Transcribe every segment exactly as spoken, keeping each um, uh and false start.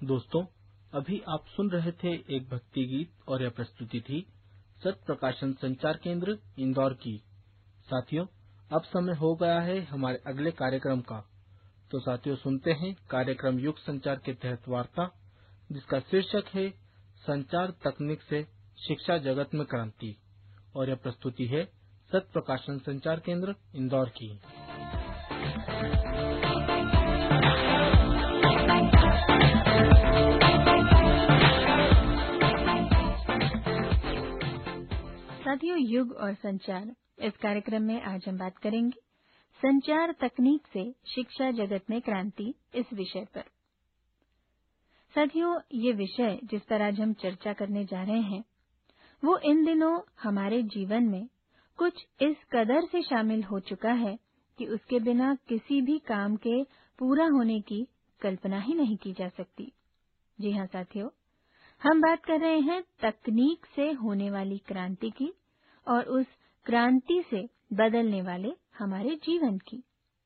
दोस्तों, अभी आप सुन रहे थे एक भक्ति गीत और यह प्रस्तुति थी सत्य प्रकाशन संचार केंद्र इंदौर की। साथियों, अब समय हो गया है हमारे अगले कार्यक्रम का। तो साथियों, सुनते हैं कार्यक्रम युग संचार के तहत वार्ता, जिसका शीर्षक है संचार तकनीक से शिक्षा जगत में क्रांति, और यह प्रस्तुति है सत्य प्रकाशन संचार केंद्र इंदौर की। साथियों, युग और संचार इस कार्यक्रम में आज हम बात करेंगे संचार तकनीक से शिक्षा जगत में क्रांति इस विषय पर। साथियों, ये विषय जिस पर आज हम चर्चा करने जा रहे हैं वो इन दिनों हमारे जीवन में कुछ इस कदर से शामिल हो चुका है कि उसके बिना किसी भी काम के पूरा होने की कल्पना ही नहीं की जा सकती। जी हाँ साथियों, हम बात कर रहे हैं तकनीक से होने वाली क्रांति की और उस क्रांति से बदलने वाले हमारे जीवन की।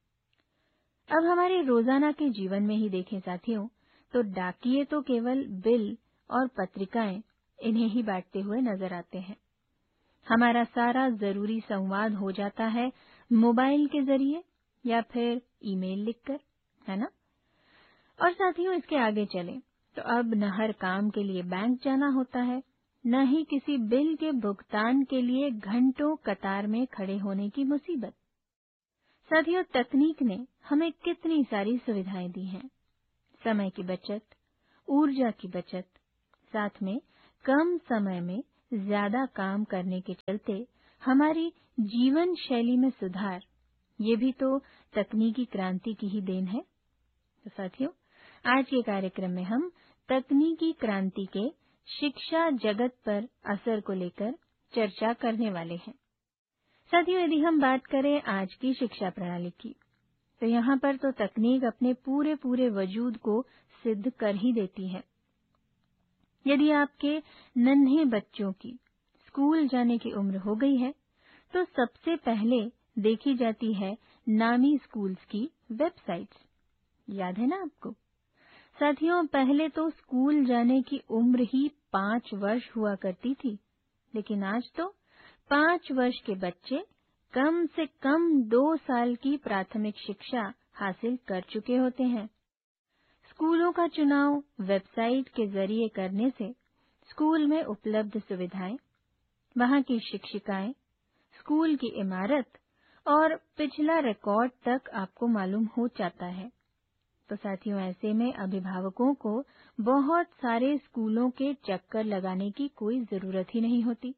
अब हमारे रोजाना के जीवन में ही देखें साथियों, तो डाकिये तो केवल बिल और पत्रिकाएं इन्हें ही बांटते हुए नजर आते हैं। हमारा सारा जरूरी संवाद हो जाता है मोबाइल के जरिए या फिर ईमेल लिखकर, है ना? और साथियों, इसके आगे चलें तो अब न हर काम के लिए बैंक जाना होता है, न ही किसी बिल के भुगतान के लिए घंटों कतार में खड़े होने की मुसीबत। साथियों, तकनीक ने हमें कितनी सारी सुविधाएं दी हैं। समय की बचत, ऊर्जा की बचत, साथ में कम समय में ज्यादा काम करने के चलते हमारी जीवन शैली में सुधार, ये भी तो तकनीकी क्रांति की ही देन है। तो साथियों, आज के कार्यक्रम में हम तकनीकी क्रांति के शिक्षा जगत पर असर को लेकर चर्चा करने वाले हैं। साथियों, यदि हम बात करें आज की शिक्षा प्रणाली की, तो यहाँ पर तो तकनीक अपने पूरे पूरे वजूद को सिद्ध कर ही देती है। यदि आपके नन्हे बच्चों की स्कूल जाने की उम्र हो गई है, तो सबसे पहले देखी जाती है नामी स्कूल्स की वेबसाइट्स। याद है ना आपको? साथियों, पहले तो स्कूल जाने की उम्र ही पांच वर्ष हुआ करती थी, लेकिन आज तो पांच वर्ष के बच्चे कम से कम दो साल की प्राथमिक शिक्षा हासिल कर चुके होते हैं। स्कूलों का चुनाव वेबसाइट के जरिए करने से स्कूल में उपलब्ध सुविधाएं, वहां की शिक्षिकाएं, स्कूल की इमारत और पिछला रिकॉर्ड तक आपको मालूम हो जाता है। तो साथियों, ऐसे में अभिभावकों को बहुत सारे स्कूलों के चक्कर लगाने की कोई जरूरत ही नहीं होती।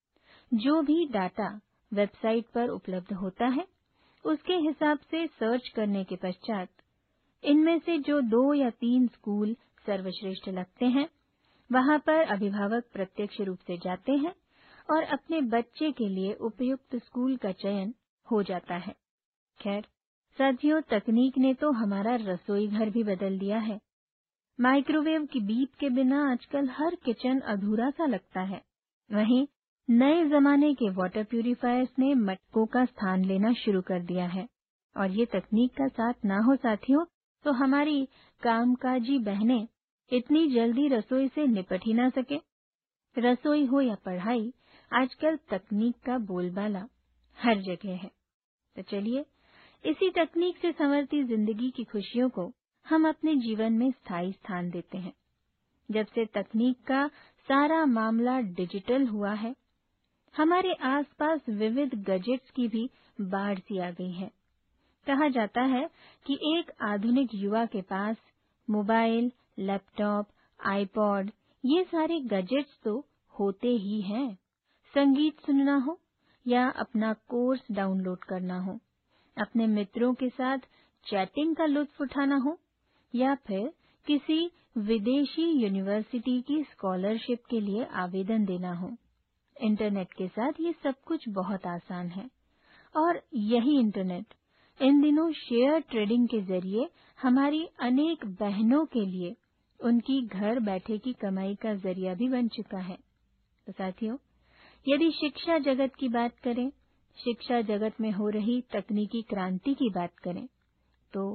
जो भी डाटा वेबसाइट पर उपलब्ध होता है, उसके हिसाब से सर्च करने के पश्चात इनमें से जो दो या तीन स्कूल सर्वश्रेष्ठ लगते हैं, वहां पर अभिभावक प्रत्यक्ष रूप से जाते हैं और अपने बच्चे के लिए उपयुक्त स्कूल का चयन हो जाता है। खैर साथियों, तकनीक ने तो हमारा रसोई घर भी बदल दिया है। माइक्रोवेव की बीप के बिना आजकल हर किचन अधूरा सा लगता है। वहीं नए जमाने के वाटर प्यूरिफायर्स ने मटकों का स्थान लेना शुरू कर दिया है। और ये तकनीक का साथ ना हो साथियों, तो हमारी कामकाजी बहनें इतनी जल्दी रसोई से निपट ही ना सके। रसोई हो या पढ़ाई, आजकल तकनीक का बोलबाला हर जगह है। तो चलिए, इसी तकनीक से संवरती जिंदगी की खुशियों को हम अपने जीवन में स्थायी स्थान देते हैं। जब से तकनीक का सारा मामला डिजिटल हुआ है, हमारे आसपास विविध गैजेट्स की भी बाढ़ सी आ गई है। कहा जाता है कि एक आधुनिक युवा के पास मोबाइल, लैपटॉप, आईपॉड, ये सारे गैजेट्स तो होते ही हैं। संगीत सुनना हो या अपना कोर्स डाउनलोड करना हो, अपने मित्रों के साथ चैटिंग का लुत्फ उठाना हो या फिर किसी विदेशी यूनिवर्सिटी की स्कॉलरशिप के लिए आवेदन देना हो, इंटरनेट के साथ ये सब कुछ बहुत आसान है। और यही इंटरनेट इन दिनों शेयर ट्रेडिंग के जरिए हमारी अनेक बहनों के लिए उनकी घर बैठे की कमाई का जरिया भी बन चुका है। तो साथियों, यदि शिक्षा जगत की बात करें, शिक्षा जगत में हो रही तकनीकी क्रांति की बात करें, तो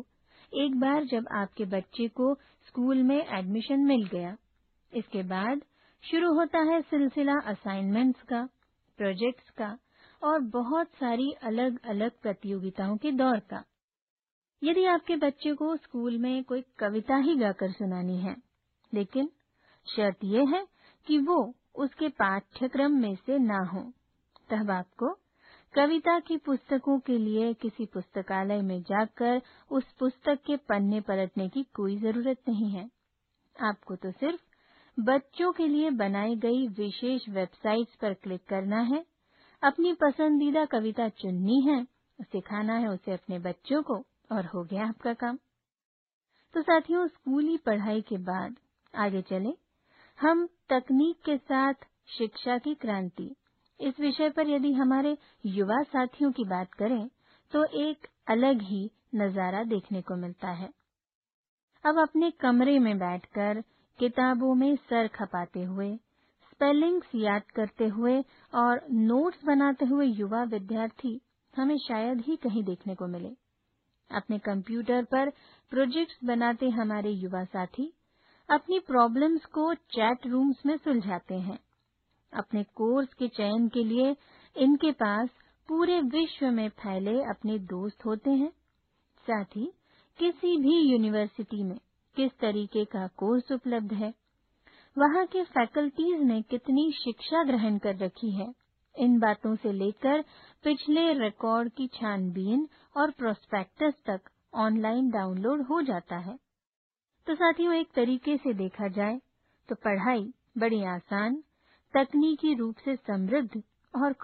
एक बार जब आपके बच्चे को स्कूल में एडमिशन मिल गया, इसके बाद शुरू होता है सिलसिला असाइनमेंट्स का, प्रोजेक्ट्स का और बहुत सारी अलग अलग प्रतियोगिताओं के दौर का। यदि आपके बच्चे को स्कूल में कोई कविता ही गाकर सुनानी है, लेकिन शर्त यह है कि वो उसके पाठ्यक्रम में से ना हो, तब आपको कविता की पुस्तकों के लिए किसी पुस्तकालय में जाकर उस पुस्तक के पन्ने पलटने की कोई जरूरत नहीं है। आपको तो सिर्फ बच्चों के लिए बनाई गई विशेष वेबसाइट्स पर क्लिक करना है, अपनी पसंदीदा कविता चुननी है, सिखाना है उसे अपने बच्चों को, और हो गया आपका काम। तो साथियों, स्कूली पढ़ाई के बाद आगे चले हम तकनीक के साथ शिक्षा की क्रांति, इस विषय पर यदि हमारे युवा साथियों की बात करें तो एक अलग ही नजारा देखने को मिलता है। अब अपने कमरे में बैठकर किताबों में सर खपाते हुए, स्पेलिंग्स याद करते हुए और नोट्स बनाते हुए युवा विद्यार्थी हमें शायद ही कहीं देखने को मिले। अपने कंप्यूटर पर प्रोजेक्ट्स बनाते हमारे युवा साथी अपनी प्रॉब्लम्स को चैट रूम्स में सुलझाते हैं। अपने कोर्स के चयन के लिए इनके पास पूरे विश्व में फैले अपने दोस्त होते हैं। साथ ही किसी भी यूनिवर्सिटी में किस तरीके का कोर्स उपलब्ध है, वहाँ के फैकल्टीज ने कितनी शिक्षा ग्रहण कर रखी है, इन बातों से लेकर पिछले रिकॉर्ड की छानबीन और प्रोस्पेक्टस तक ऑनलाइन डाउनलोड हो जाता है। तो साथियों, एक तरीके से देखा जाए तो पढ़ाई बड़ी आसान, तकनीकी रूप से समृद्ध और